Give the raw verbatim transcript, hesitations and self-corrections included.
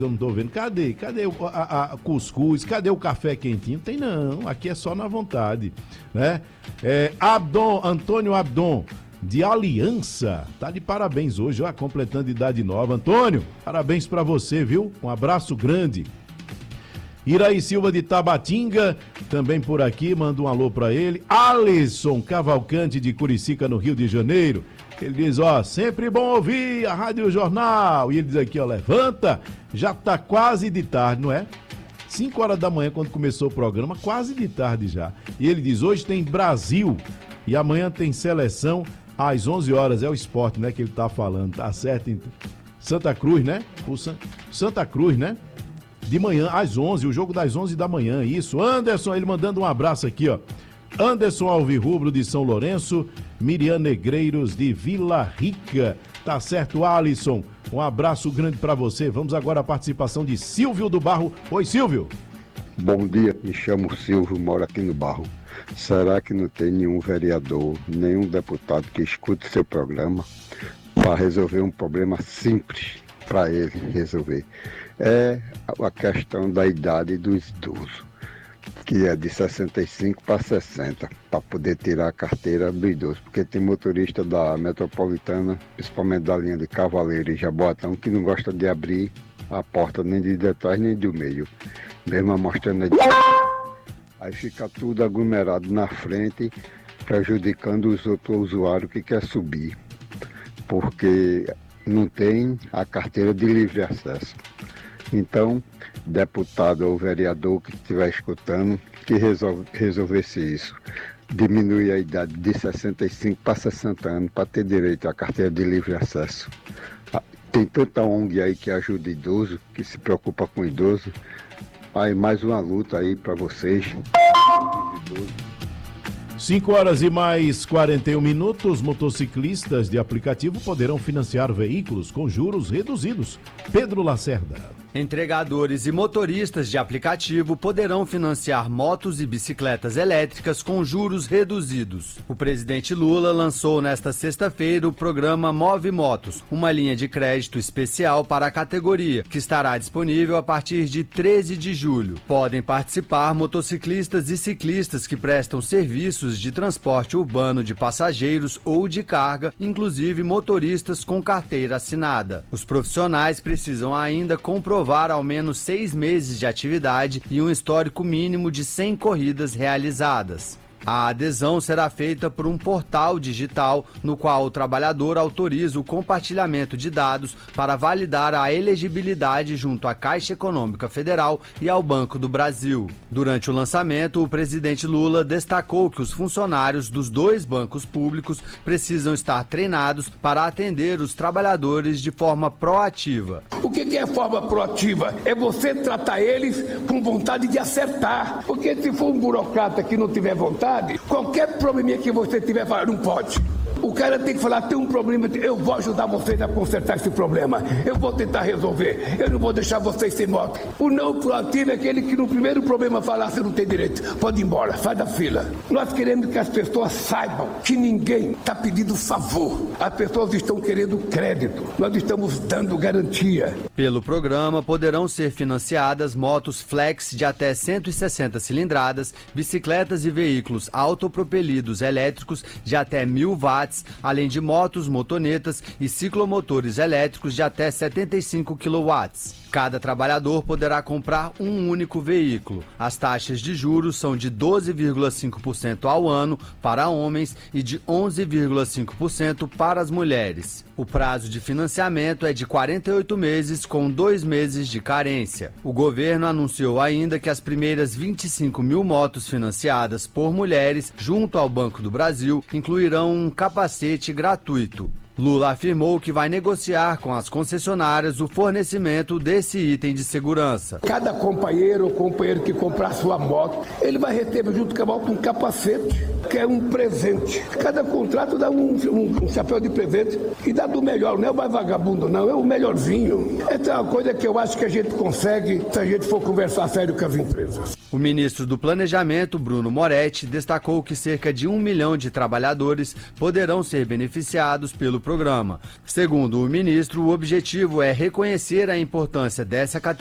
Eu não tô vendo. Cadê? Cadê o a, a cuscuz? Cadê o café quentinho? Tem não. Aqui é só na vontade, né? É, Abdon, Antônio Abdon, de Aliança. Tá de parabéns hoje, ó, completando idade nova. Antônio, parabéns pra você, viu? Um abraço grande. Iraí Silva de Tabatinga, também por aqui, manda um alô pra ele. Alisson Cavalcante de Curicica, no Rio de Janeiro. Ele diz, ó, sempre bom ouvir a Rádio Jornal. E ele diz aqui, ó, levanta, já tá quase de tarde, não é? cinco horas da manhã, quando começou o programa, quase de tarde já. E ele diz, hoje tem Brasil e amanhã tem seleção às onze horas. É o esporte, né, que ele tá falando, tá certo? Então. Santa Cruz, né? O San... Santa Cruz, né? De manhã, às onze, o jogo das onze da manhã, isso. Anderson, ele mandando um abraço aqui, ó. Anderson Alvirrubro de São Lourenço, Miriam Negreiros de Vila Rica. Tá certo, Alisson? Um abraço grande pra você. Vamos agora à participação de Silvio do Barro. Oi, Silvio. Bom dia, me chamo Silvio, moro aqui no Barro. Será que não tem nenhum vereador, nenhum deputado que escute seu programa para resolver um problema simples para ele resolver? É a questão da idade dos idosos, que é de sessenta e cinco para sessenta, para poder tirar a carteira do idoso, porque tem motorista da metropolitana, principalmente da linha de Cavaleiro e Jaboatão, que não gosta de abrir a porta nem de detrás nem do meio, mesmo mostrando a... Aí fica tudo aglomerado na frente, prejudicando os outros usuários que querem subir, porque não tem a carteira de livre acesso. Então, deputado ou vereador que estiver escutando, que resolve, resolvesse isso. Diminuir a idade de sessenta e cinco para sessenta anos para ter direito à carteira de livre acesso. Tem tanta O N G aí que ajuda idoso, que se preocupa com idoso. Aí mais uma luta aí para vocês. cinco horas e mais quarenta e um minutos, motociclistas de aplicativo poderão financiar veículos com juros reduzidos. Pedro Lacerda. Entregadores e motoristas de aplicativo poderão financiar motos e bicicletas elétricas com juros reduzidos. O presidente Lula lançou nesta sexta-feira o programa Move Motos, uma linha de crédito especial para a categoria, que estará disponível a partir de treze de julho. Podem participar motociclistas e ciclistas que prestam serviços de transporte urbano de passageiros ou de carga, inclusive motoristas com carteira assinada. Os profissionais precisam ainda comprovar ao menos seis meses de atividade e um histórico mínimo de cem corridas realizadas. A adesão será feita por um portal digital no qual o trabalhador autoriza o compartilhamento de dados para validar a elegibilidade junto à Caixa Econômica Federal e ao Banco do Brasil. Durante o lançamento, o presidente Lula destacou que os funcionários dos dois bancos públicos precisam estar treinados para atender os trabalhadores de forma proativa. O que é forma proativa? É você tratar eles com vontade de acertar. Porque se for um burocrata que não tiver vontade, qualquer probleminha que você tiver, fala, não pode. O cara tem que falar, tem um problema, eu vou ajudar vocês a consertar esse problema. Eu vou tentar resolver. Eu não vou deixar vocês sem moto. O não proativo é aquele que no primeiro problema falar, você não tem direito. Pode ir embora, sai da fila. Nós queremos que as pessoas saibam que ninguém está pedindo favor. As pessoas estão querendo crédito. Nós estamos dando garantia. Pelo programa, poderão ser financiadas motos flex de até cento e sessenta cilindradas, bicicletas e veículos autopropelidos elétricos de até mil watts, além de motos, motonetas e ciclomotores elétricos de até setenta e cinco quilowatts. Cada trabalhador poderá comprar um único veículo. As taxas de juros são de doze vírgula cinco por cento ao ano para homens e de onze vírgula cinco por cento para as mulheres. O prazo de financiamento é de quarenta e oito meses, com dois meses de carência. O governo anunciou ainda que as primeiras vinte e cinco mil motos financiadas por mulheres, junto ao Banco do Brasil, incluirão um capacete gratuito. Lula afirmou que vai negociar com as concessionárias o fornecimento desse item de segurança. Cada companheiro ou companheiro que comprar sua moto, ele vai receber junto com a moto um capacete. quer um presente. Cada contrato dá um, um, um chapéu de presente e dá do melhor, não é o mais vagabundo não, é o melhorzinho. Essa é uma coisa que eu acho que a gente consegue se a gente for conversar sério com as empresas. O ministro do Planejamento, Bruno Moretti, destacou que cerca de um milhão de trabalhadores poderão ser beneficiados pelo programa. Segundo o ministro, o objetivo é reconhecer a importância dessa categoria